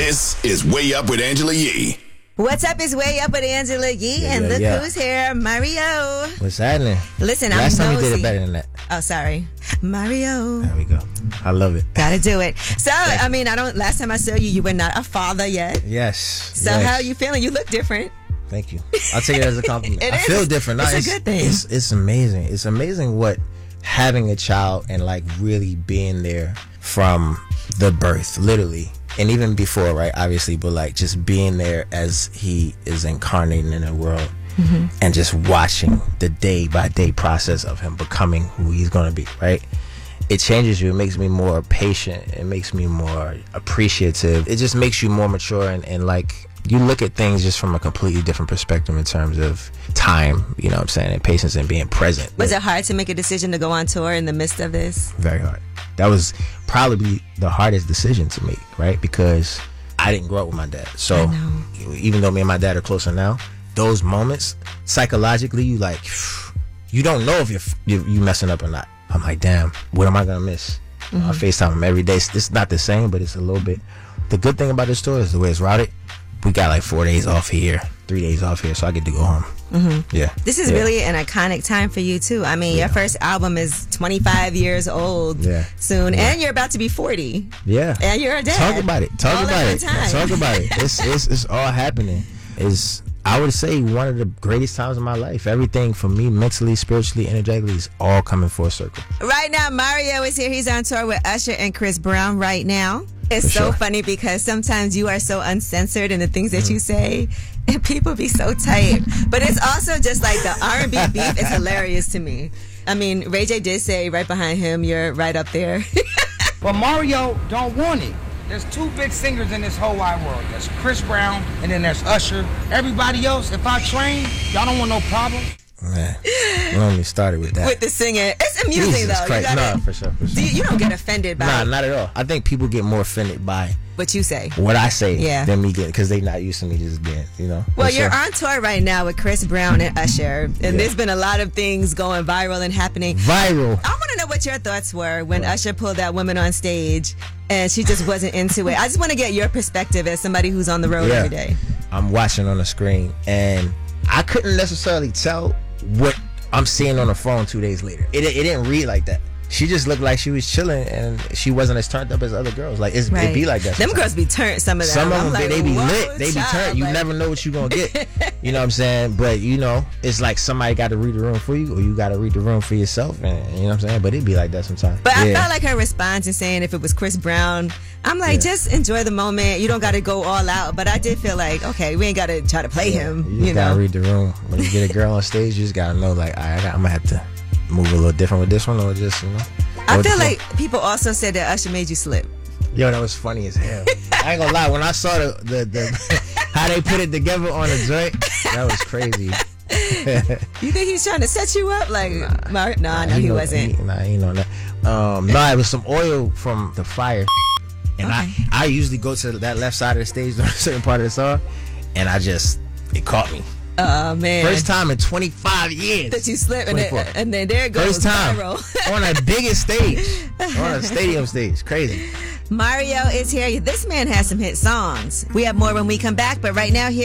This is Way Up with Angela Yee. What's up? It's Way Up with Angela Yee, and look who's here, Mario. What's happening? Listen, Last I'm time nosy. you did it better than that. Oh, sorry. Mario. There we go. I love it. Gotta do it. So, I mean, last time I saw you, you were not a father yet. Yes. So yes. how are you feeling? You look different. Thank you. I'll take it as a compliment. It I is. feel different. It's a good thing. It's amazing. It's amazing what having a child and like really being there from the birth, literally. And even before, right, obviously, but like just being there as he is incarnating in the world and just watching the day by day process of him becoming who he's going to be, right? It changes you. It makes me more patient. It makes me more appreciative. It just makes you more mature and like you look at things just from a completely different perspective in terms of time, you know what I'm saying, and patience and being present. Was it hard to make a decision to go on tour in the midst of this? Very hard. That was probably the hardest decision to make, right? Because I didn't grow up with my dad. So even though me and my dad are closer now, those moments, psychologically, you like, you don't know if you messing up or not. I'm like, damn, what am I going to miss? I FaceTime him every day. It's not the same, but it's a little bit. The good thing about this tour is the way it's routed. We got like 4 days off here, 3 days off here, so I get to go home. Yeah. This is really an iconic time for you, too. I mean, your first album is 25 years old soon, and you're about to be 40. Yeah. And you're a dad. Talk about it. Talk all about it. Time. Talk about it. It's all happening. It's, I would say, one of the greatest times of my life. Everything for me, mentally, spiritually, energetically, is all coming full circle. Right now, Mario is here. He's on tour with Usher and Chris Brown right now. It's so funny because sometimes you are so uncensored in the things that you say, and people be so tight. But it's also just like the R&B beef is hilarious to me. I mean, Ray J did say right behind him, you're right up there. But Mario don't want it. There's two big singers in this whole wide world. There's Chris Brown, and then there's Usher. Everybody else, if I train, y'all don't want no problem. Man, we only started with that. With the singing. It's amusing, Jesus though. Christ. Nah, for sure. You don't get offended by Nah, not at all. I think people get more offended by what you say. What I say than me getting, because they not used to me just being, you know. Well, you're on tour right now with Chris Brown and Usher, and there's been a lot of things going viral and happening. Viral. I want to know what your thoughts were when Usher pulled that woman on stage and she just wasn't into it. I just want to get your perspective as somebody who's on the road every day. I'm watching on the screen, and I couldn't necessarily tell what I'm seeing on the phone 2 days later. It didn't read like that. She just looked like she was chilling, and she wasn't as turned up as other girls. Like it be like that. Them girls be turned. Some of them. Some of them, like, they be lit. They be turned. You never know what you gonna get. You know what I'm saying? But you know, it's like somebody got to read the room for you, or you got to read the room for yourself. And you know what I'm saying? But it be like that sometimes. But I felt like her response and saying if it was Chris Brown, I'm like, just enjoy the moment. You don't got to go all out. But I did feel like, okay, we ain't got to try to play him. You gotta read the room. When you get a girl on stage, you just gotta know, like, I'm gonna have to move a little different with this one, or just, you know. I feel like people also said that Usher made you slip. Yo, that was funny as hell. I ain't gonna lie, when I saw the how they put it together on the joint, that was crazy. You think he's trying to set you up? Like, no, he wasn't. He know that. No, it was some oil from the fire, and I usually go to that left side of the stage during a certain part of the song, and it caught me. Oh, man. First time in 25 years that you slipped, and then there it goes. First time viral. on a biggest stage, on a stadium stage. Crazy. Mario is here. This man has some hit songs. We have more when we come back, but right now here